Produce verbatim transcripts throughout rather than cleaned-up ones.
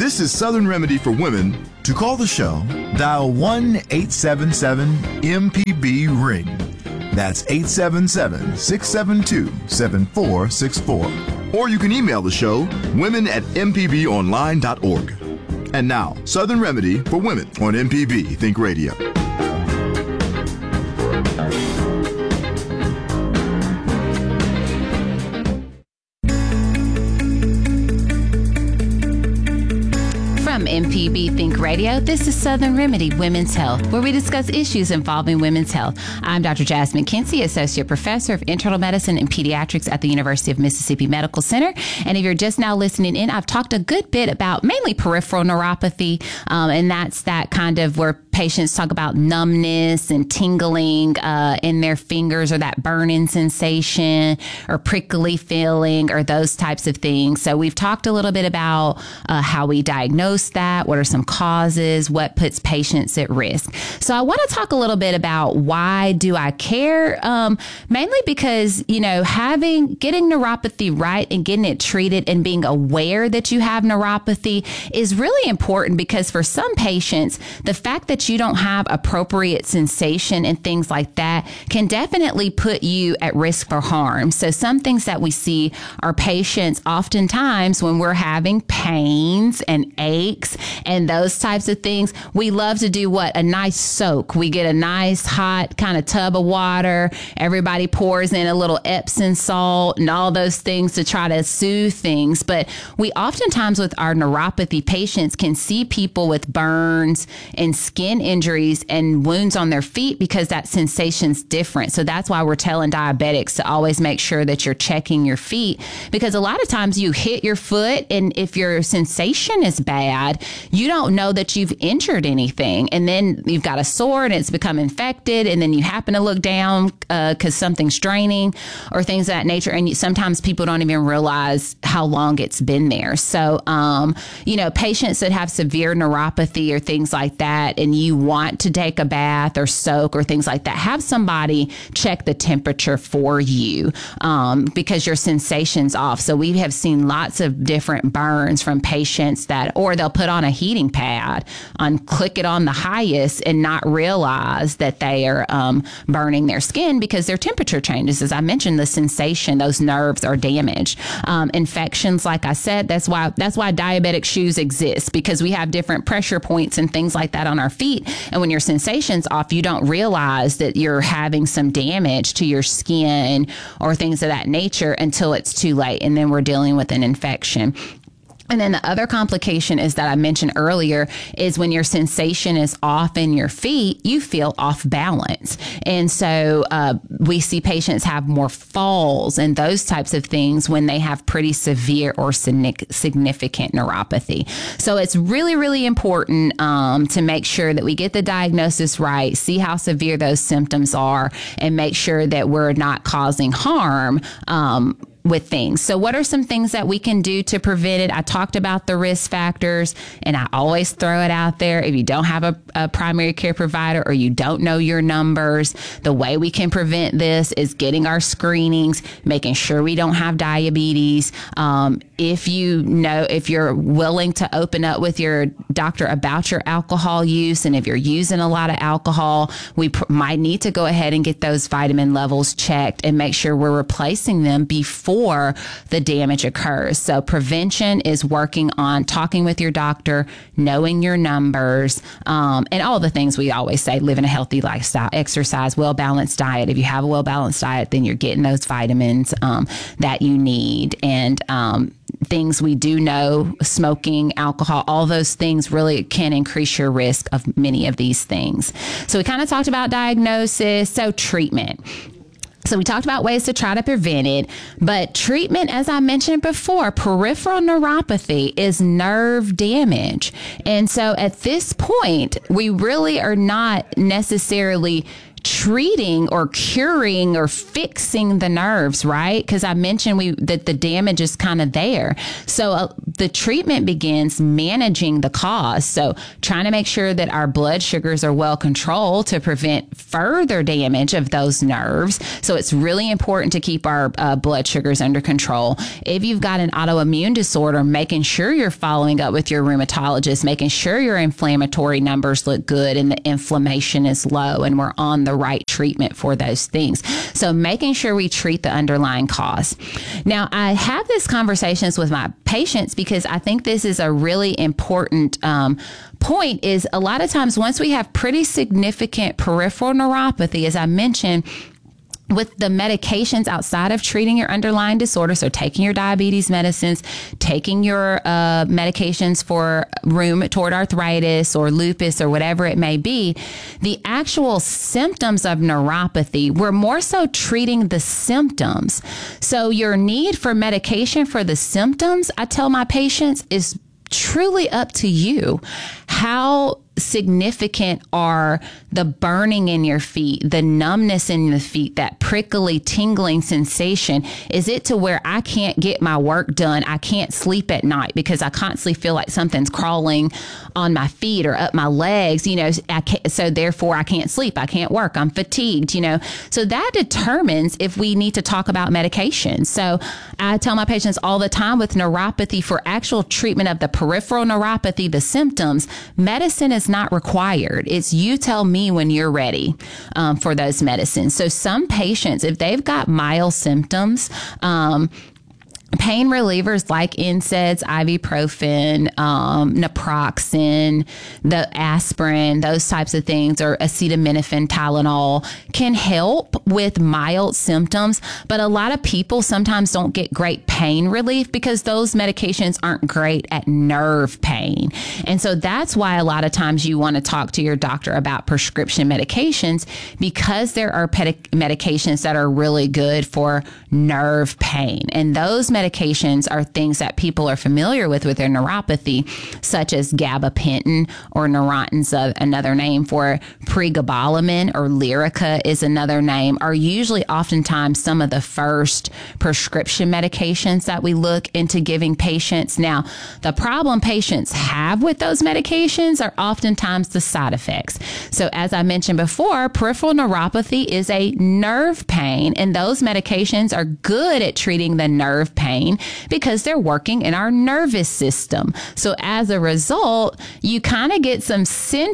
This is Southern Remedy for Women. To call the show, dial one eight seven seven M P B ring. That's eight seven seven, six seven two, seven four six four. Or you can email the show, women at m p b online dot org. And now, Southern Remedy for Women on M P B Think Radio. From M P B Think Radio, this is Southern Remedy Women's Health, where we discuss issues involving women's health. I'm Doctor Jasmine Kinsey, Associate Professor of Internal Medicine and Pediatrics at the University of Mississippi Medical Center. And if you're just now listening in, I've talked a good bit about mainly peripheral neuropathy, um, and that's that kind of where patients talk about numbness and tingling uh, in their fingers, or that burning sensation or prickly feeling, or those types of things. So we've talked a little bit about uh, how we diagnose that, what are some causes, what puts patients at risk. So I want to talk a little bit about why do I care? Um, mainly because, you know, having, getting neuropathy right and getting it treated and being aware that you have neuropathy is really important, because for some patients, the fact that you don't have appropriate sensation and things like that can definitely put you at risk for harm. So some things that we see are patients oftentimes when we're having pains and aches and those types of things, we love to do what? A nice soak. We get a nice hot kind of tub of water. Everybody pours in a little Epsom salt and all those things to try to soothe things. But we oftentimes with our neuropathy patients can see people with burns and skin injuries and wounds on their feet because that sensation's different. So that's why we're telling diabetics to always make sure that you're checking your feet, because a lot of times you hit your foot and if your sensation is bad, you don't know that you've injured anything. And then you've got a sore and it's become infected. And then you happen to look down because uh, something's draining or things of that nature. And you, sometimes people don't even realize how long it's been there. So, um, you know, patients that have severe neuropathy or things like that, and you want to take a bath or soak or things like that, have somebody check the temperature for you um, because your sensation's off. So we have seen lots of different burns from patients that, or they'll put on a heating pad and click it on the highest and not realize that they are um, burning their skin because their temperature changes. As I mentioned, the sensation, those nerves are damaged. Um, infections, like I said, that's why that's why diabetic shoes exist, because we have different pressure points and things like that on our feet. And when your sensation's off, you don't realize that you're having some damage to your skin or things of that nature until it's too late. And then we're dealing with an infection. And then the other complication is that I mentioned earlier is when your sensation is off in your feet, you feel off balance. And so uh, we see patients have more falls and those types of things when they have pretty severe or significant neuropathy. So it's really, really important um, to make sure that we get the diagnosis right, see how severe those symptoms are, and make sure that we're not causing harm um, with things. So what are some things that we can do to prevent it? I talked about the risk factors, and I always throw it out there. If you don't have a, a primary care provider or you don't know your numbers, the way we can prevent this is getting our screenings, making sure we don't have diabetes. Um, if you know, if you're willing to open up with your doctor about your alcohol use, and if you're using a lot of alcohol, we pr- might need to go ahead and get those vitamin levels checked and make sure we're replacing them before the damage occurs. So prevention is working on talking with your doctor, knowing your numbers, um, and all the things we always say: living a healthy lifestyle, exercise, well-balanced diet. If you have a well-balanced diet, then you're getting those vitamins um, that you need. And um, things we do know, smoking, alcohol, all those things really can increase your risk of many of these things. So we kind of talked about diagnosis. So treatment. So we talked about ways to try to prevent it, but treatment, as I mentioned before, peripheral neuropathy is nerve damage. And so at this point, we really are not necessarily treating or curing or fixing the nerves, right? Because I mentioned we that the damage is kind of there. So uh, the treatment begins managing the cause. So trying to make sure that our blood sugars are well controlled to prevent further damage of those nerves. So it's really important to keep our uh, blood sugars under control. If you've got an autoimmune disorder, making sure you're following up with your rheumatologist, making sure your inflammatory numbers look good and the inflammation is low and we're on the right treatment for those things. So making sure we treat the underlying cause. Now, I have these conversations with my patients because I think this is a really important um, point is a lot of times once we have pretty significant peripheral neuropathy, as I mentioned, with the medications outside of treating your underlying disorder, so taking your diabetes medicines, taking your uh, medications for rheumatoid arthritis or lupus or whatever it may be, the actual symptoms of neuropathy, we're more so treating the symptoms. So your need for medication for the symptoms, I tell my patients, is truly up to you. How significant are the burning in your feet, the numbness in the feet, that prickly, tingling sensation? Is it to where I can't get my work done? I can't sleep at night because I constantly feel like something's crawling on my feet or up my legs, you know, I can't, so therefore I can't sleep. I can't work. I'm fatigued, you know. So that determines if we need to talk about medication. So I tell my patients all the time with neuropathy, for actual treatment of the peripheral neuropathy, the symptoms, medicine is not required. It's you tell me when you're ready um, for those medicines. So some patients, if they've got mild symptoms, um, pain relievers like N SAIDs, ibuprofen, um, naproxen, the aspirin, those types of things, or acetaminophen, Tylenol, can help with mild symptoms. But a lot of people sometimes don't get great pain relief because those medications aren't great at nerve pain. And so that's why a lot of times you want to talk to your doctor about prescription medications, because there are pedi- medications that are really good for nerve pain. And those medications Medications are things that people are familiar with with their neuropathy, such as gabapentin, or Neurontin's uh, another name for pregabalin, or Lyrica is another name, are usually oftentimes some of the first prescription medications that we look into giving patients. Now, the problem patients have with those medications are oftentimes the side effects. So as I mentioned before, peripheral neuropathy is a nerve pain, and those medications are good at treating the nerve pain because they're working in our nervous system. So as a result, you kind of get some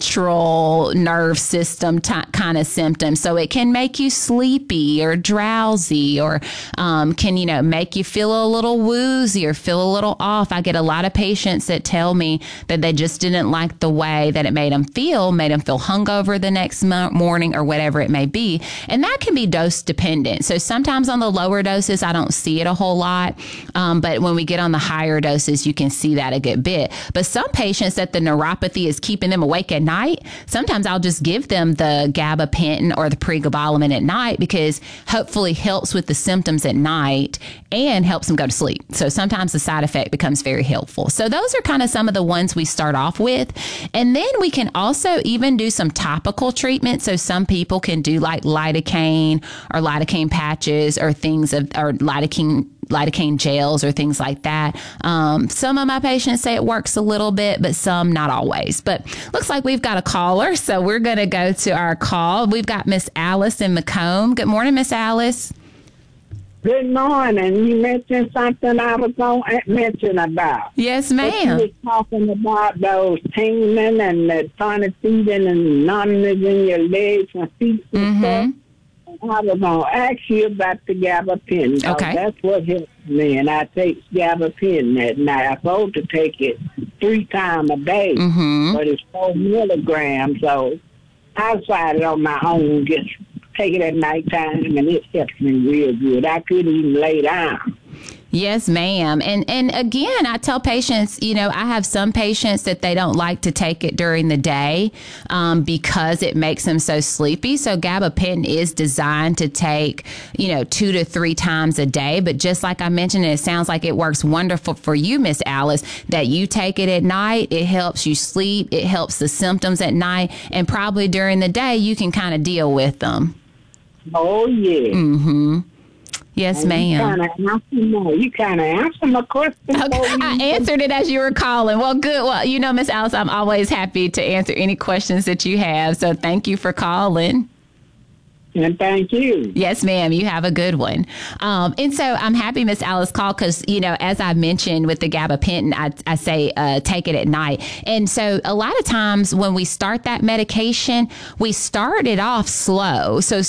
central nerve system t- kind of symptoms. So it can make you sleepy or drowsy, or um, can, you know, make you feel a little woozy or feel a little off. I get a lot of patients that tell me that they just didn't like the way that it made them feel, made them feel hungover the next mo- morning or whatever it may be. And that can be dose dependent. So sometimes on the lower doses, I don't see it a whole lot. Um, but when we get on the higher doses, you can see that a good bit. But some patients that the neuropathy is keeping them awake at night, sometimes I'll just give them the gabapentin or the pregabalin at night, because hopefully helps with the symptoms at night and helps them go to sleep. So sometimes the side effect becomes very helpful. So those are kind of some of the ones we start off with. And then we can also even do some topical treatment. So some people can do like lidocaine or lidocaine patches or things of, or lidocaine lidocaine gels or things like that. Um, some of my patients say it works a little bit, but some not always. But looks like we've got a caller, so we're going to go to our call. We've got Miss Alice in Macomb. Good morning, Miss Alice. Good morning. You mentioned something I was going to mention about. Yes, ma'am. You was talking about those tingling and the funny feeling and numbness in your legs and feet and Mm-hmm. stuff. I was going to ask you about the gabapentin. Okay. That's what helps me, and I take gabapentin at night. I'm supposed to take it three times a day, Mm-hmm. but it's four milligrams, so I decided on my own just take it at nighttime, and it helps me real good. I couldn't even lay down. Yes, ma'am. And and again, I tell patients, you know, I have some patients that they don't like to take it during the day um, because it makes them so sleepy. So gabapentin is designed to take, you know, two to three times a day. But just like I mentioned, it sounds like it works wonderful for you, Miss Alice, that you take it at night. It helps you sleep. It helps the symptoms at night. And probably during the day, you can kind of deal with them. Oh, yeah. Mm-hmm. Yes, and ma'am. You kind of answered my question. Okay. I answered it as you were calling. Well, good. Well, you know, Miss Alice, I'm always happy to answer any questions that you have. So thank you for calling. And thank you. Yes, ma'am. You have a good one. Um, and so I'm happy Miss Alice called because, you know, as I mentioned with the gabapentin, I, I say uh, take it at night. And so a lot of times when we start that medication, we start it off slow. So